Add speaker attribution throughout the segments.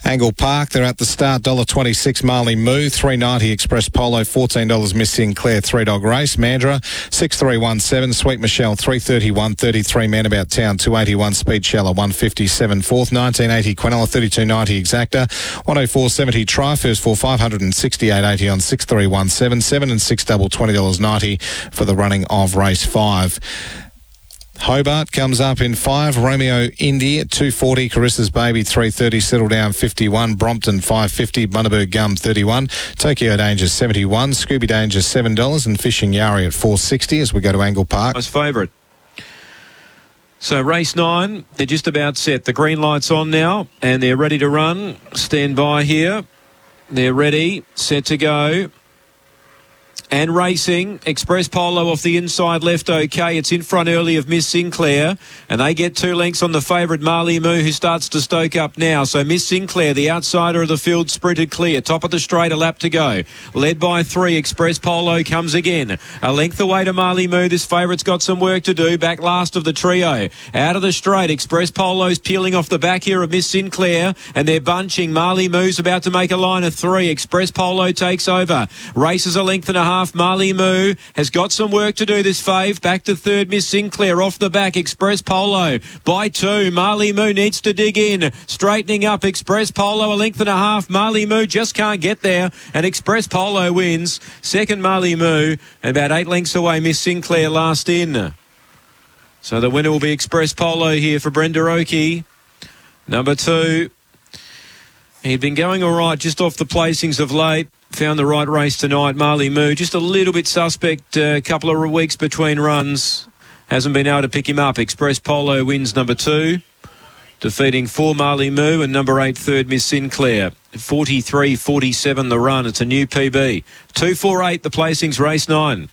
Speaker 1: Angle Park, they're at the start, $1.26 Marley Moo, $3.90 Express Polo, $14 Miss Sinclair, $3 Race, Mandra, 6317, Sweet Michelle, $3.31, 33 Man About Town, $2.81 Speed Shallow, $1.57 fourth, $19.80 Quinella, $32.90 Exacta, $104.70 Try First for $568.80 on 6317, 7 and 6 double, $20.90 for the running of race 5. Hobart comes up in 5. Romeo Indy at $2.40. Carissa's Baby $3.30. Settle Down $51. Brompton $5.50. Bundaberg Gum $31. Tokyo Danger $71. Scooby Danger $7 and Fishing Yari at $4.60 as we go to Angle Park.
Speaker 2: Most favourite. So race 9, they're just about set. The green light's on now and they're ready to run. Stand by here. They're ready, set to go. And racing, Express Polo off the inside left, okay. It's in front early of Miss Sinclair. And they get 2 lengths on the favourite, Marley Moo, who starts to stoke up now. So Miss Sinclair, the outsider of the field, sprinted clear. Top of the straight, a lap to go. Led by 3, Express Polo comes again. A length away to Marley Moo. This favourite's got some work to do. Back last of the trio. Out of the straight, Express Polo's peeling off the back here of Miss Sinclair. And they're bunching. Marley Moo's about to make a line of 3. Express Polo takes over. Races a length and a half. Marley Moo has got some work to do, this fave. Back to 3rd, Miss Sinclair. Off the back, Express Polo by 2. Marley Moo needs to dig in. Straightening up, Express Polo a length and a half. Marley Moo just can't get there. And Express Polo wins. 2nd, Marley Moo. About 8 lengths away, Miss Sinclair last in. So the winner will be Express Polo here for Brenda Oakey. Number 2. He'd been going all right just off the placings of late. Found the right race tonight, Marley Moo. Just a little bit suspect, a couple of weeks between runs. Hasn't been able to pick him up. Express Polo wins number 2, defeating 4 Marley Moo and number 8, 3rd Miss Sinclair. 43.47 the run. It's a new PB. 2.48 the placings, race 9.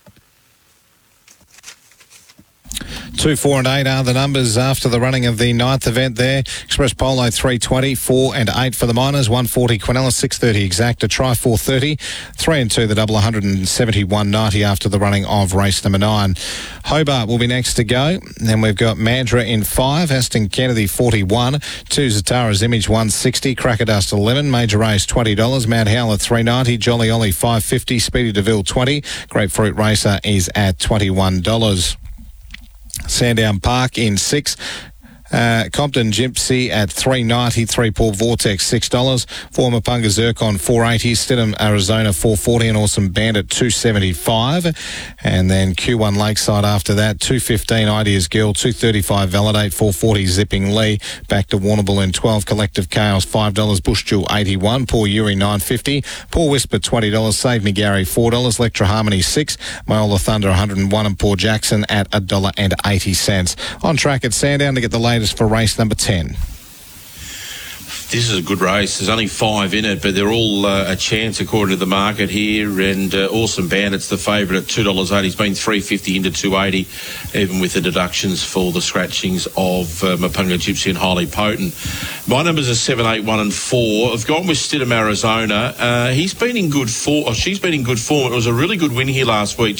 Speaker 1: 2, 4 and 8 are the numbers after the running of the 9th event there. Express Polo 3.20, 4 and 8 for the Miners, 1.40 Quinella, 6.30 Exacta, Try 4.30, 3 and 2 the double, 171.90 after the running of race number 9. Hobart will be next to go. Then we've got Mandra in 5, Aston Kennedy 41, 2 Zatara's Image 160, Cracker Dust 11, Major Race $20, Mad Howler 3.90, Jolly Ollie 5.50, Speedy DeVille 20, Grapefruit Racer is at $21. Sandown Park in 6. Compton Gypsy at $3.90, 3 Port Vortex $6, 4 Mapunga Zircon $4.80, Stidham Arizona $4.40, and Awesome Bandit $2.75, and then Q1 Lakeside after that $2.15 Ideas Girl, $2.35 Validate, $4.40 Zipping Lee, back to Warrnambool in 12, Collective Chaos $5, Bush Jewel $81, Poor Yuri $9.50, Poor Whisper $20, Save Me Gary $4, Electra Harmony $6, Myola Thunder $101, and Poor Jackson at $1.80. On track at Sandown to get the latest for race number 10.
Speaker 3: This is a good race. There's only 5 in it, but they're all a chance according to the market here. And Awesome Bandit's the favourite at $2.80. He's been $3.50 into $2.80, even with the deductions for the scratchings of Mapunga Gypsy and Highly Potent. My numbers are 7, 8, 1 and 4. I've gone with Stidham Arizona. He's been in good form. Oh, she's been in good form. It was a really good win here last week,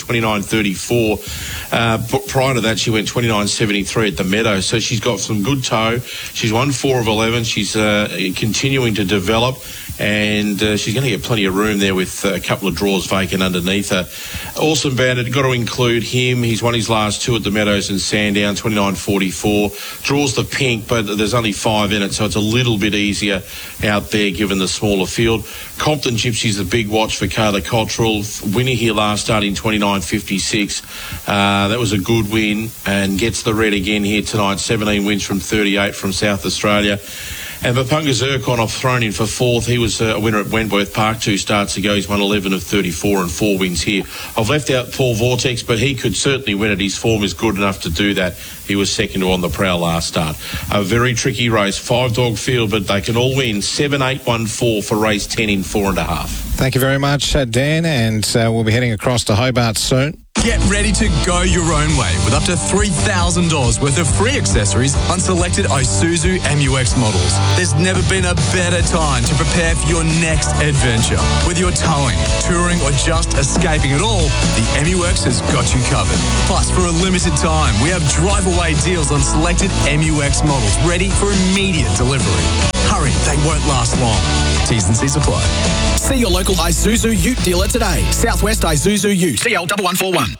Speaker 3: 29.34. But prior to that, she went 29.73 at the Meadow. So she's got some good toe. She's won 4 of 11. She's continuing to develop, and she's going to get plenty of room there with a couple of draws vacant underneath her. Awesome Bandit, got to include him. He's won his last 2 at the Meadows and Sandown, 29.44. Draws the pink, but there's only 5 in it, so it's a little bit easier out there given the smaller field. Compton Gypsy's the big watch for Carla Cottrell. Winner here last start in 29.56. That was a good win, and gets the red again here tonight. 17 wins from 38 from South Australia. And Mapunga Zircon, I've thrown in for 4th. He was a winner at Wentworth Park 2 starts ago. He's won 11 of 34 and 4 wins here. I've left out Paul Vortex, but he could certainly win it. His form is good enough to do that. He was second to On the Prowl last start. A very tricky race, 5-dog field, but they can all win. 7, 8, 1, 4 for race 10 in 4.5.
Speaker 1: Thank you very much, Dan, and we'll be heading across to Hobart soon.
Speaker 4: Get ready to go your own way with up to $3,000 worth of free accessories on selected Isuzu MU-X models. There's never been a better time to prepare for your next adventure. Whether you're towing, touring, or just escaping it all, the MU-X has got you covered. Plus, for a limited time, we have drive-away deals on selected MU-X models ready for immediate delivery. Hurry worry, they won't last long. T's and C's apply.
Speaker 5: See your local Isuzu Ute dealer today. Southwest Isuzu Ute. CL1141.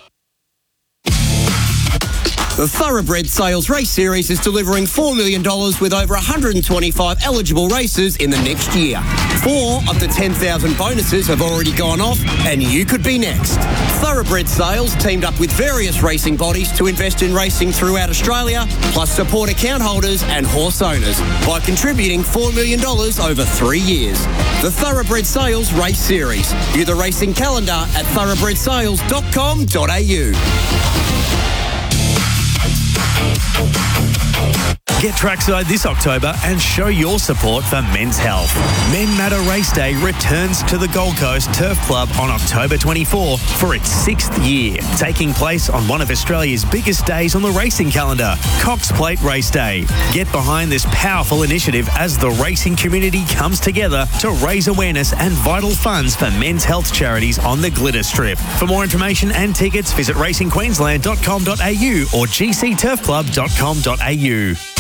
Speaker 6: The Thoroughbred Sales Race Series is delivering $4 million with over 125 eligible races in the next year. 4 of the 10,000 bonuses have already gone off, and you could be next. Thoroughbred Sales teamed up with various racing bodies to invest in racing throughout Australia, plus support account holders and horse owners by contributing $4 million over 3 years. The Thoroughbred Sales Race Series. View the racing calendar at thoroughbredsales.com.au.
Speaker 7: Get trackside this October and show your support for men's health. Men Matter Race Day returns to the Gold Coast Turf Club on October 24 for its 6th year, taking place on one of Australia's biggest days on the racing calendar, Cox Plate Race Day. Get behind this powerful initiative as the racing community comes together to raise awareness and vital funds for men's health charities on the Glitter Strip. For more information and tickets, visit racingqueensland.com.au or gcturfclub.com.au.